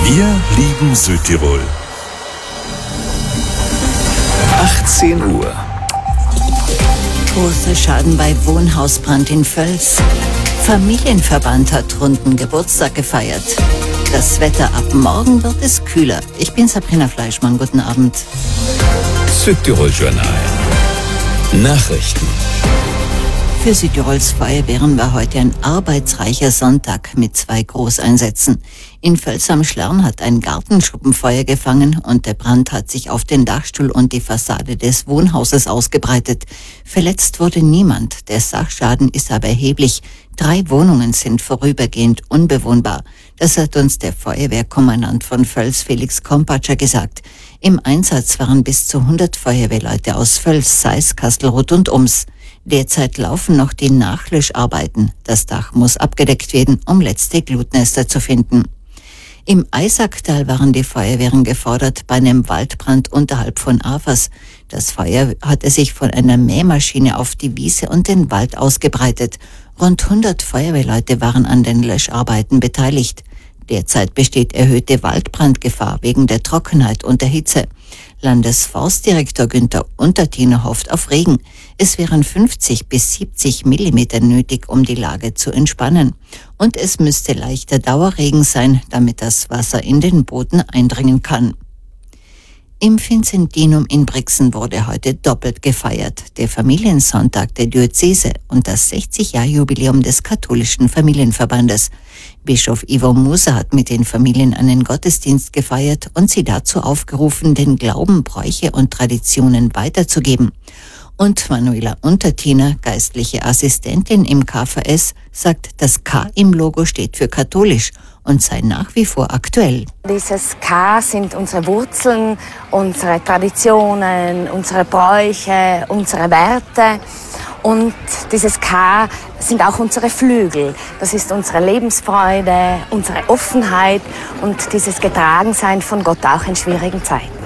Wir lieben Südtirol. 18 Uhr. Großer Schaden bei Wohnhausbrand in Völs. Familienverband hat runden Geburtstag gefeiert. Das Wetter ab morgen wird es kühler. Ich bin Sabrina Fleischmann. Guten Abend. Südtirol-Journal. Nachrichten. Für Südtirols Feuerwehren war heute ein arbeitsreicher Sonntag mit 2 Großeinsätzen. In Völs am Schlern hat ein Gartenschuppen Feuer gefangen und der Brand hat sich auf den Dachstuhl und die Fassade des Wohnhauses ausgebreitet. Verletzt wurde niemand, der Sachschaden ist aber erheblich. 3 Wohnungen sind vorübergehend unbewohnbar. Das hat uns der Feuerwehrkommandant von Völs, Felix Kompatscher, gesagt. Im Einsatz waren bis zu 100 Feuerwehrleute aus Völs, Seis, Kastelruth und Ums. Derzeit laufen noch die Nachlöscharbeiten. Das Dach muss abgedeckt werden, um letzte Glutnester zu finden. Im Eisacktal waren die Feuerwehren gefordert bei einem Waldbrand unterhalb von Afers. Das Feuer hatte sich von einer Mähmaschine auf die Wiese und den Wald ausgebreitet. Rund 100 Feuerwehrleute waren an den Löscharbeiten beteiligt. Derzeit besteht erhöhte Waldbrandgefahr wegen der Trockenheit und der Hitze. Landesforstdirektor Günther Untertiner hofft auf Regen. Es wären 50 bis 70 Millimeter nötig, um die Lage zu entspannen. Und es müsste leichter Dauerregen sein, damit das Wasser in den Boden eindringen kann. Im Vincentinum in Brixen wurde heute doppelt gefeiert. Der Familiensonntag der Diözese und das 60-Jahr-Jubiläum des katholischen Familienverbandes. Bischof Ivo Musa hat mit den Familien einen Gottesdienst gefeiert und sie dazu aufgerufen, den Glauben, Bräuche und Traditionen weiterzugeben. Und Manuela Untertiner, geistliche Assistentin im KVS, sagt, das K im Logo steht für katholisch und sei nach wie vor aktuell. Dieses K sind unsere Wurzeln, unsere Traditionen, unsere Bräuche, unsere Werte. Und dieses K sind auch unsere Flügel. Das ist unsere Lebensfreude, unsere Offenheit und dieses Getragensein von Gott auch in schwierigen Zeiten.